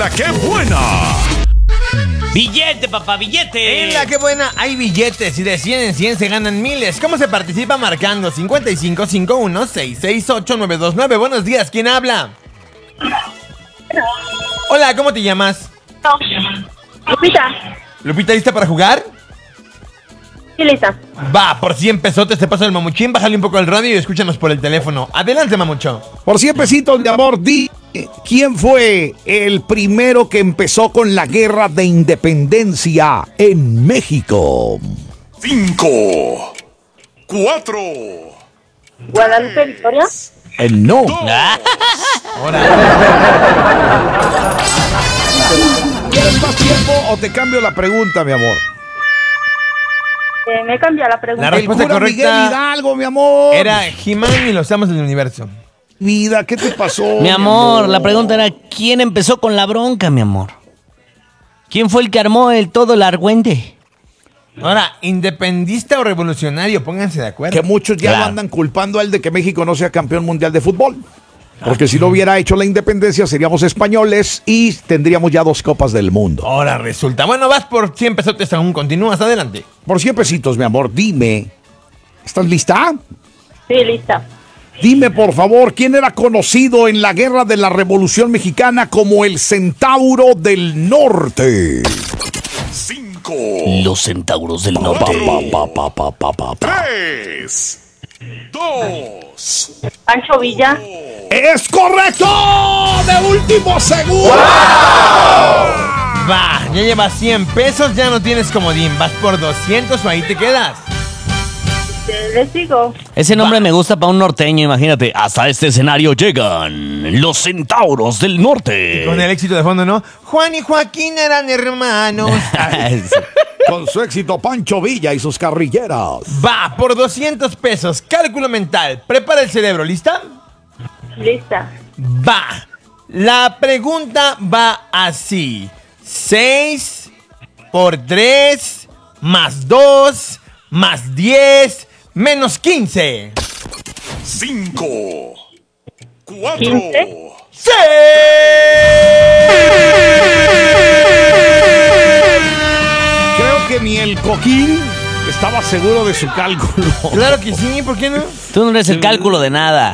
¡Qué buena! ¡Billete, papá, billete! En la que buena hay billetes y de 100 en 100 se ganan miles. ¿Cómo se participa? Marcando 5551-668-929. Buenos días, ¿quién habla? Hola, ¿cómo te llamas? Lupita. Lupita, ¿lista para jugar? Sí, lista. Va, por 100 pesotes te paso el mamuchín. Bájale un poco el radio y escúchanos por el teléfono. Adelante, mamucho. Por 100 pesitos de amor, di quién fue el primero que empezó con la guerra de independencia en México. 5, 4, Guadalupe Victoria. No. 2. ¿Quieres más tiempo o te cambio la pregunta, mi amor? Me cambia la pregunta. La respuesta Cura correcta Miguel Hidalgo, mi amor. era He-Man y los amos del universo. Vida, ¿qué te pasó? Mi amor, la pregunta era, ¿quién empezó con la bronca, mi amor? ¿Quién fue el que armó todo el argüente? Ahora, ¿independista o revolucionario? Pónganse de acuerdo. Que muchos ya Claro. lo andan culpando a él de que México no sea campeón mundial de fútbol. Porque si no hubiera hecho la independencia, seríamos españoles y tendríamos ya 2 copas del mundo. Ahora resulta. Bueno, vas por 100 pesotes aún. Continúas, adelante. Por 100 pesitos, mi amor, dime. ¿Estás lista? Sí, lista. Dime, por favor, ¿quién era conocido en la guerra de la Revolución Mexicana como el Centauro del Norte? 5, Los centauros del norte. 3, 2. Pancho Villa. ¡Es correcto! ¡De último segundo! Va, ya llevas 100 pesos, ya no tienes comodín. Vas por 200 o ahí te quedas. Le sigo. Ese nombre me gusta para un norteño, imagínate. Hasta este escenario llegan los centauros del norte. Con el éxito de fondo, ¿no? Juan y Joaquín eran hermanos. Con su éxito, Pancho Villa y sus carrilleras. Va, por 200 pesos. Cálculo mental. Prepara el cerebro, ¿lista? Lista. Va. La pregunta va así. 6 por 3 más 2 más 10 menos 15. 5, 4. 15. ¡Sí! Creo que ni el Coquín estaba seguro de su cálculo. Claro que sí, ¿por qué no? Tú no eres el cálculo de nada.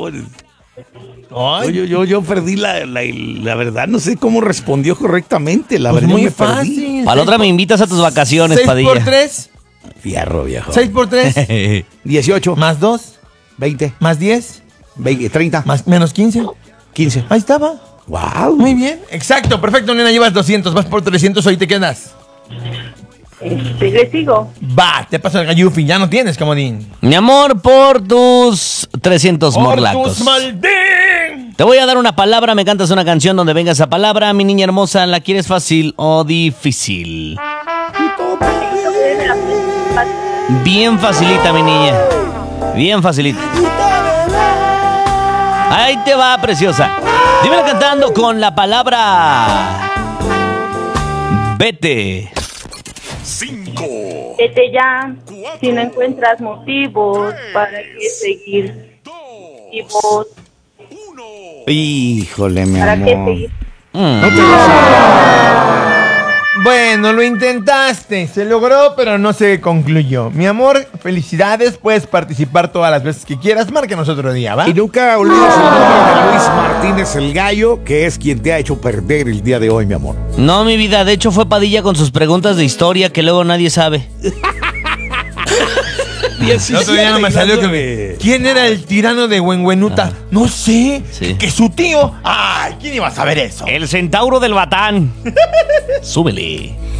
Ay, Yo perdí la verdad, no sé cómo respondió correctamente. La pues verdad, muy me perdí. fácil. Para la otra me invitas a tus vacaciones, 6 Padilla. por 3, Fierro, viejo. 6 por 3, 18, más 2, 20, más 10, 20, 30, más menos 15. 15. Ahí estaba. Wow. Muy bien. Exacto, perfecto, nena, llevas 200, vas por 300, hoy te quedas. Le sigo. Va, te paso el gallufi, ya no tienes comodín. Mi amor, por tus 300 Por morlacos. tus maldín. Te voy a dar una palabra, me cantas una canción donde venga esa palabra. Mi niña hermosa, ¿la quieres fácil o difícil? Bien facilita, mi niña. Bien facilita. Ahí te va, preciosa. Dímela cantando con la palabra vete. 5, Vete ya. Si no encuentras motivos para que seguir 2, vivos. 1. Híjole, mi ¿Para qué amor. seguir? Bueno, lo intentaste, se logró, pero no se concluyó. Mi amor, felicidades, puedes participar todas las veces que quieras. Márcanos otro día, ¿va? Y nunca olvides el nombre de Luis Martínez el Gallo, que es quien te ha hecho perder el día de hoy, mi amor. No, mi vida, de hecho fue Padilla con sus preguntas de historia que luego nadie sabe. El otro día no me salió que ¿quién era el tirano de Huenhuenuta? No sé, Sí. que su tío. Ay, ¿quién iba a saber eso? El centauro del Batán. Súbele.